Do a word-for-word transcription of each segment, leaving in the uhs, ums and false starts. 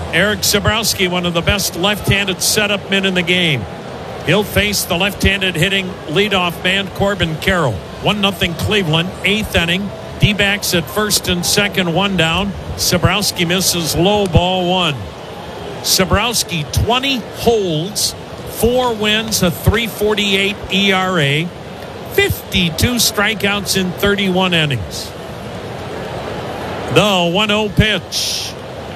Eric Sabrowski, one of the best left-handed setup men in the game. He'll face the left-handed hitting leadoff man, Corbin Carroll. one nothing Cleveland, eighth inning. D-backs at first and second, one down. Sabrowski misses low, ball one. Sabrowski, twenty holds, four wins, a three forty-eight E R A, fifty-two strikeouts in thirty-one innings. The one oh pitch.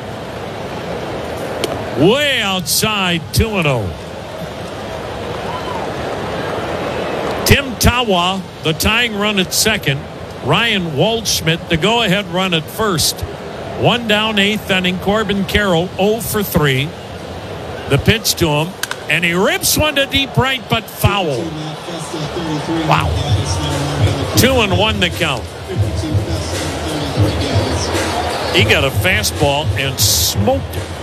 Way outside, two and oh. Tim Tawa, the tying run at second. Ryan Waldschmidt, the go-ahead run at first. One down, eighth inning. Corbin Carroll, oh for three. The pitch to him, and he rips one to deep right, but foul. Wow. Two and one to count. He got a fastball and smoked it.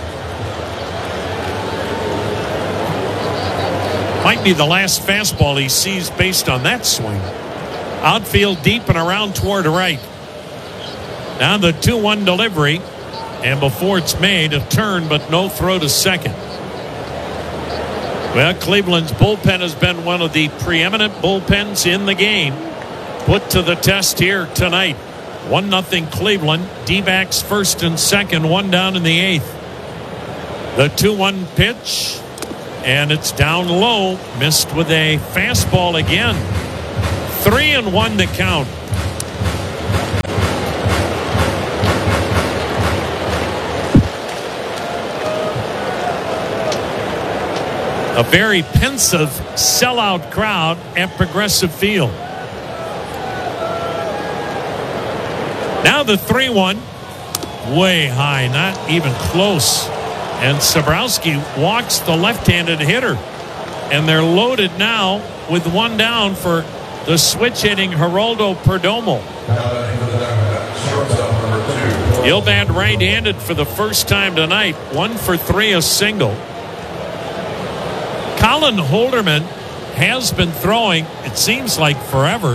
Might be the last fastball he sees based on that swing. Outfield deep and around toward right. Now the two one delivery. And before it's made, a turn but no throw to second. Well, Cleveland's bullpen has been one of the preeminent bullpens in the game. Put to the test here tonight. one nothing Cleveland. D-backs first and second, one down in the eighth. The two one pitch. And it's down low. Missed with a fastball again. Three and one to count. A very pensive sellout crowd at Progressive Field. Now the three one. Way high, not even close. And Sabrowski walks the left-handed hitter. And they're loaded now with one down for the switch-hitting Geraldo Perdomo. He'll bat right-handed for the first time tonight. One for three, a single. Colin Holderman has been throwing, it seems like forever.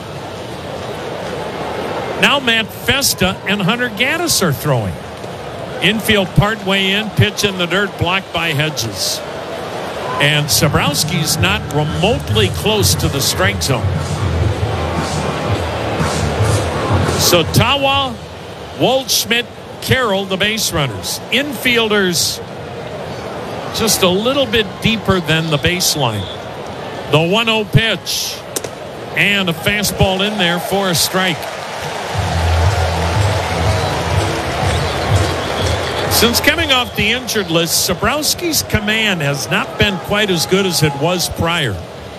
Now Matt Festa and Hunter Gaddis are throwing. Infield partway in, pitch in the dirt, blocked by Hedges. And Sabrowski's not remotely close to the strike zone. So Tawa, Waldschmidt, Carroll, the base runners. Infielders just a little bit deeper than the baseline. The one oh pitch. And a fastball in there for a strike. Since coming off the injured list, Sabrowski's command has not been quite as good as it was prior.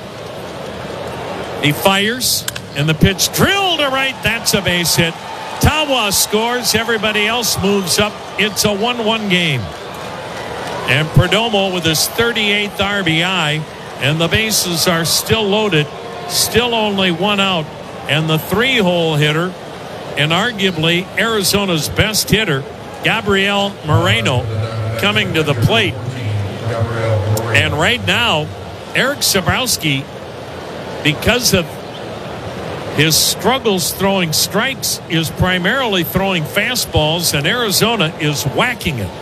He fires, and the pitch drilled to right. That's a base hit. Tawa scores. Everybody else moves up. It's a one one game. And Perdomo with his thirty-eighth R B I, and the bases are still loaded. Still only one out. And the three-hole hitter, and arguably Arizona's best hitter, Gabriel Moreno, coming to the plate. And right now, Eric Sabrowski, because of his struggles throwing strikes, is primarily throwing fastballs, and Arizona is whacking it.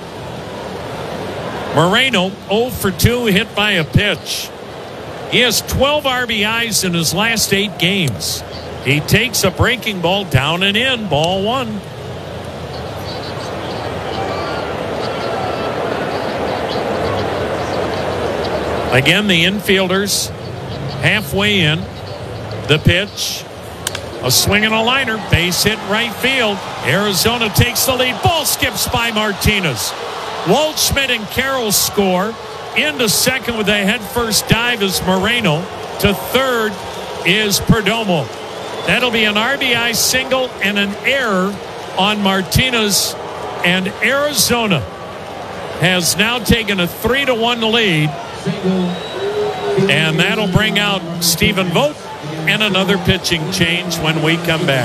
Moreno, oh for two, hit by a pitch. He has twelve R B Is in his last eight games. He takes a breaking ball down and in, ball one. Again, the infielders halfway in. The pitch. A swing and a liner. Base hit right field. Arizona takes the lead. Ball skips by Martinez. Waldschmidt and Carroll score. Into second with a head-first dive is Moreno. To third is Perdomo. That'll be an R B I single and an error on Martinez. And Arizona has now taken a three to one lead. And that'll bring out Stephen Vogt and another pitching change when we come back.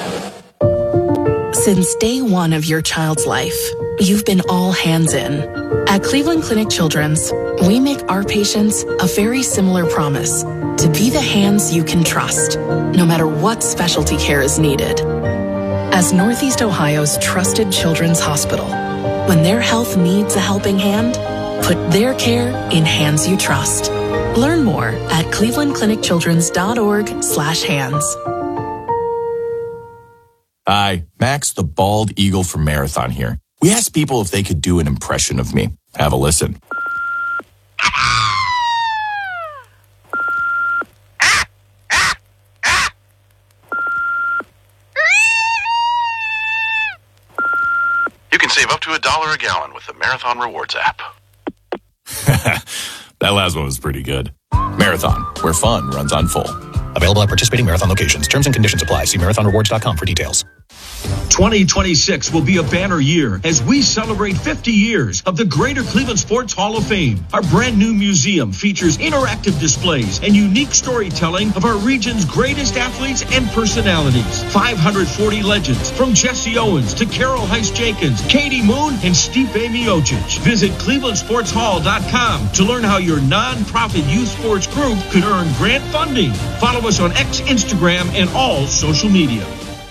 Since day one of your child's life, you've been all hands in. At Cleveland Clinic Children's, we make our patients a very similar promise to be the hands you can trust, no matter what specialty care is needed. As Northeast Ohio's trusted children's hospital, When their health needs a helping hand, put their care in hands you trust. Learn more at cleveland clinic children's dot org slash hands. Hi, Max the Bald Eagle from Marathon here. We asked people if they could do an impression of me. Have a listen. You can save up to a dollar a gallon with the Marathon Rewards app. That last one was pretty good. Marathon, where fun runs on full. Available at participating Marathon locations. Terms and conditions apply. See marathon rewards dot com for details. twenty twenty-six will be a banner year as we celebrate fifty years of the Greater Cleveland Sports Hall of Fame. Our brand new museum features interactive displays and unique storytelling of our region's greatest athletes and personalities. five hundred forty legends from Jesse Owens to Carol Heiss-Jenkins, Katie Moon, and Stipe Miocic. Visit cleveland sports hall dot com to learn how your nonprofit youth sports group could earn grant funding. Follow us on X, Instagram, and all social media.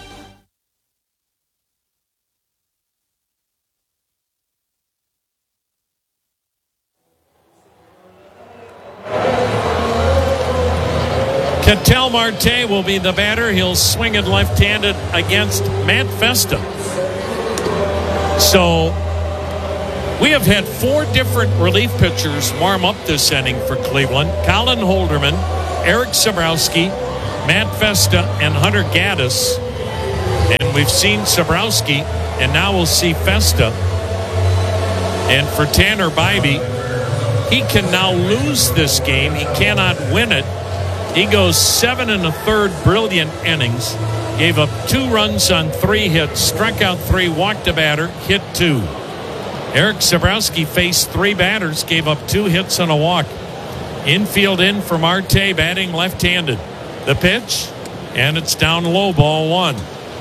Ketel Marte will be the batter. He'll swing it left-handed against Matt Festa. So we have had four different relief pitchers warm up this inning for Cleveland. Colin Holderman, Eric Sabrowski, Matt Festa, and Hunter Gaddis. And we've seen Sabrowski, and now we'll see Festa. And for Tanner Bybee, he can now lose this game. He cannot win it. He goes seven and a third brilliant innings, gave up two runs on three hits, struck out three, walked a batter, hit two. Eric Sabrowski faced three batters, gave up two hits and a walk. Infield in for Marte, batting left-handed. The pitch, and it's down low, ball one.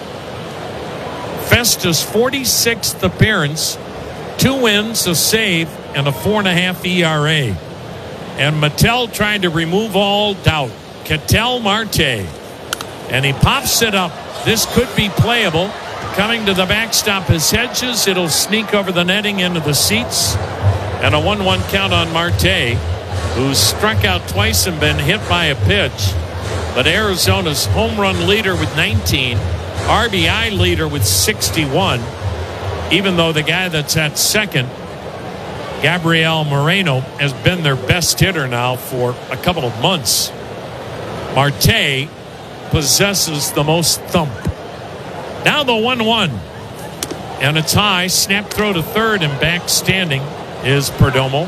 Festa's forty-sixth appearance, two wins, a save, and a four and a half E R A. And Mattel trying to remove all doubt. Ketel Marte. And he pops it up. This could be playable. Coming to the backstop is Hedges. It'll sneak over the netting into the seats. And a one one count on Marte, who's struck out twice and been hit by a pitch. But Arizona's home run leader with nineteen. R B I leader with sixty-one. Even though the guy that's at second, Gabriel Moreno, has been their best hitter now for a couple of months. Marte possesses the most thump. Now the one one. And it's high. Snap throw to third, and back standing is Perdomo.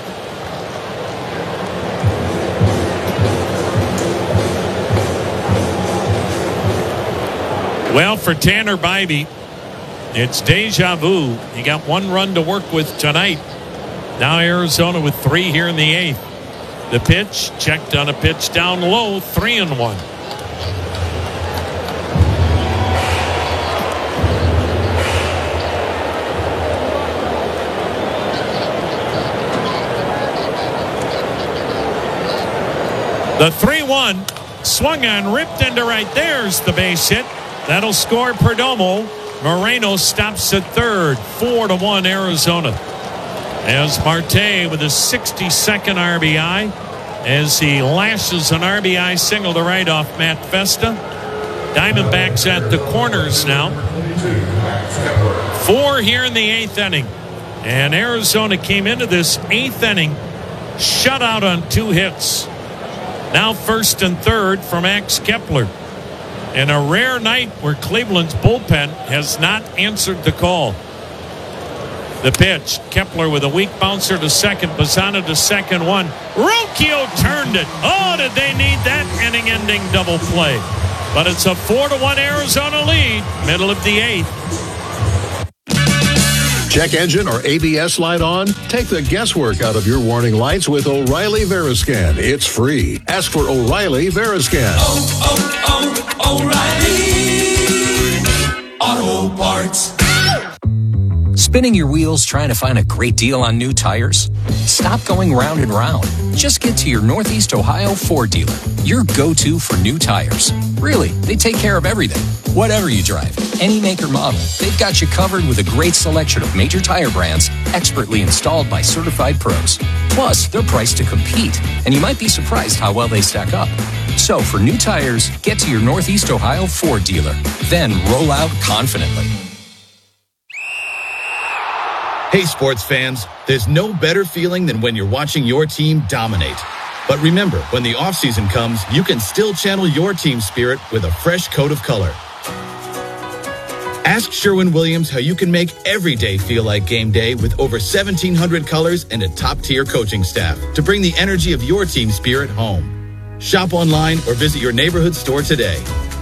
Well, for Tanner Bybee, it's deja vu. He got one run to work with tonight. Now Arizona with three here in the eighth. The pitch, checked on a pitch down low, three and one. The three one swung on, ripped into right. There's the base hit. That'll score Perdomo. Moreno stops at third. Four to one Arizona. As Marte with his sixty-second R B I, as he lashes an R B I single to right off Matt Festa. Diamondbacks at the corners now. Four here in the eighth inning. And Arizona came into this eighth inning shut out on two hits. Now first and third for Max Kepler. In a rare night where Cleveland's bullpen has not answered the call. The pitch, Kepler with a weak bouncer to second, Bazzana to second one. Rocchio turned it. Oh, did they need that inning-ending double play? But it's a four to one Arizona lead, middle of the eighth. Check engine or A B S light on? Take the guesswork out of your warning lights with O'Reilly Veriscan. It's free. Ask for O'Reilly Veriscan. Oh, oh, oh, O'Reilly Auto Parts. Spinning your wheels trying to find a great deal on new tires? Stop going round and round. Just get to your Northeast Ohio Ford dealer, your go-to for new tires. Really, they take care of everything. Whatever you drive, any make or model, they've got you covered with a great selection of major tire brands expertly installed by certified pros. Plus, they're priced to compete, and you might be surprised how well they stack up. So for new tires, get to your Northeast Ohio Ford dealer. Then roll out confidently. Hey, sports fans, there's no better feeling than when you're watching your team dominate. But remember, when the offseason comes, you can still channel your team spirit with a fresh coat of color. Ask Sherwin-Williams how you can make every day feel like game day with over seventeen hundred colors and a top-tier coaching staff to bring the energy of your team spirit home. Shop online or visit your neighborhood store today.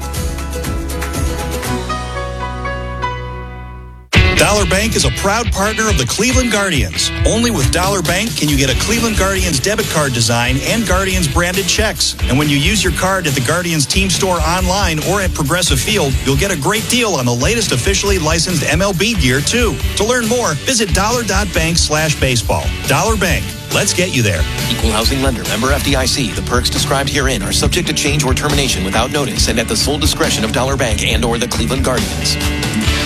Dollar Bank is a proud partner of the Cleveland Guardians. Only with Dollar Bank can you get a Cleveland Guardians debit card design and Guardians branded checks. And when you use your card at the Guardians team store online or at Progressive Field, you'll get a great deal on the latest officially licensed M L B gear, too. To learn more, visit dollar.bank slash baseball. Dollar Bank. Let's get you there. Equal housing lender. Member F D I C. The perks described herein are subject to change or termination without notice and at the sole discretion of Dollar Bank and or the Cleveland Guardians.